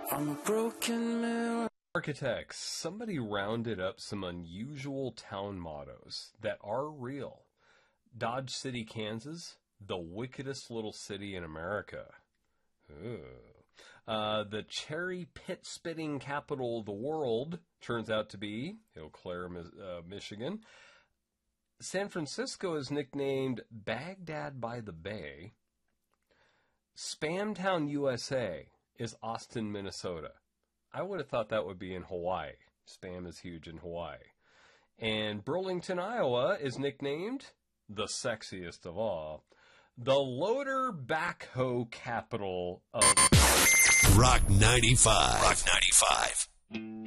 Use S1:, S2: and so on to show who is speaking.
S1: I'm a broken man.
S2: Architects, somebody rounded up some unusual town mottos that are real. Dodge City, Kansas, the wickedest little city in America. Ooh. The cherry pit spitting capital of the world turns out to be Eau Claire, Michigan. San Francisco is nicknamed Baghdad by the Bay. Spamtown, USA is Austin, Minnesota. I would have thought that would be in Hawaii. Spam is huge in Hawaii. And Burlington, Iowa is nicknamed the sexiest of all, the loader backhoe capital of
S3: Rock 95. Rock 95.